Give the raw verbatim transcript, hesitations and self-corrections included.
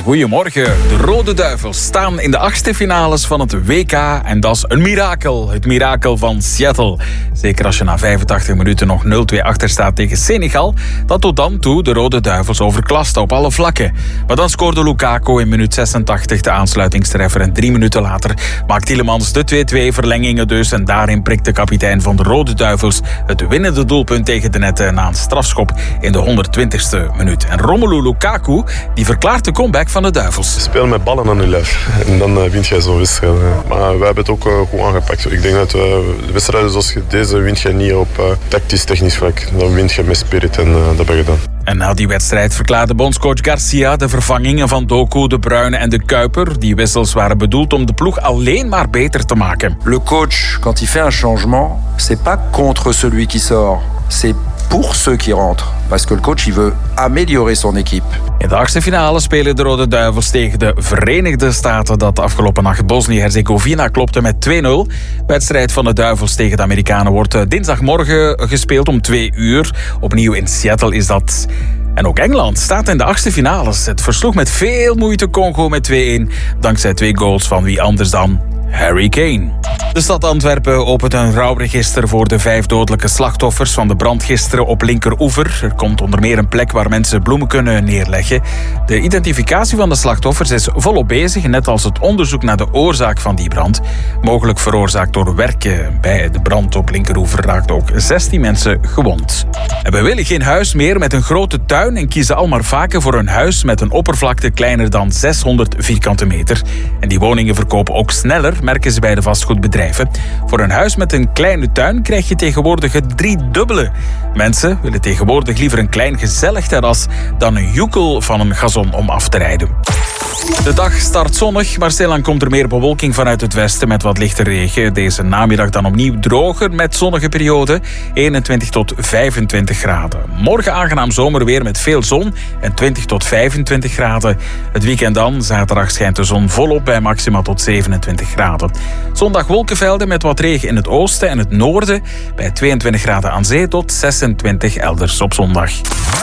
goedemorgen. De Rode Duivels staan in de achtste finales van het W K en dat is een mirakel. Het mirakel van Seattle. Zeker als je na vijfentachtig minuten nog nul twee achter staat tegen Senegal, dat tot dan toe de Rode Duivels overklaste op alle vlakken. Maar dan scoorde Lukaku in minuut zesentachtig de aansluitingstreffer en drie minuten later maakt Tielemans de twee-twee, verlengingen dus, en daarin prikt de kapitein van de Rode Duivels het winnende doelpunt tegen de netten na een strafschop in de honderdtwintigste minuut. En Romelu Lukaku die verklaart de comeback van de Duivels. Speel met ballen aan je lijf en dan uh, wint jij zo'n wedstrijd. Maar wij hebben het ook uh, goed aangepakt. Ik denk dat uh, de wedstrijden zoals deze wint je niet op uh, tactisch-technisch vlak. Dan wint je met spirit en uh, dat heb je gedaan. En na die wedstrijd verklaarde bondscoach Garcia de vervangingen van Doku, De Bruyne en De Kuiper. Die wissels waren bedoeld om de ploeg alleen maar beter te maken. Le coach, quand il fait un changement, c'est pas contre celui qui sort, c'est pour ceux qui rentrent. Parce que le coach, il veut améliorer son équipe. In de achtste finale spelen de Rode Duivels tegen de Verenigde Staten, dat afgelopen nacht Bosnië-Herzegovina klopte met twee nul. De wedstrijd van de Duivels tegen de Amerikanen wordt dinsdagmorgen gespeeld om twee uur. Opnieuw in Seattle is dat. En ook Engeland staat in de achtste finales. Het versloeg met veel moeite Congo met twee-een, dankzij twee goals van wie anders dan Harry Kane. De stad Antwerpen opent een rouwregister voor de vijf dodelijke slachtoffers van de brand gisteren op Linkeroever. Er komt onder meer een plek waar mensen bloemen kunnen neerleggen. De identificatie van de slachtoffers is volop bezig, net als het onderzoek naar de oorzaak van die brand. Mogelijk veroorzaakt door werken. Bij de brand op Linkeroever raakten ook zestien mensen gewond. En we willen geen huis meer met een grote tuin en kiezen al maar vaker voor een huis met een oppervlakte kleiner dan zeshonderd vierkante meter. En die woningen verkopen ook sneller, merken ze bij de vastgoedbedrijven. Voor een huis met een kleine tuin krijg je tegenwoordig het driedubbele. Mensen willen tegenwoordig liever een klein gezellig terras dan een joekel van een gazon om af te rijden. De dag start zonnig, maar stilaan komt er meer bewolking vanuit het westen met wat lichte regen. Deze namiddag dan opnieuw droger met zonnige perioden, eenentwintig tot vijfentwintig graden. Morgen aangenaam zomerweer met veel zon en twintig tot vijfentwintig graden. Het weekend dan, zaterdag schijnt de zon volop bij maxima tot zevenentwintig graden. Zondag wolkenvelden met wat regen in het oosten en het noorden bij tweeëntwintig graden aan zee tot zesentwintig elders op zondag.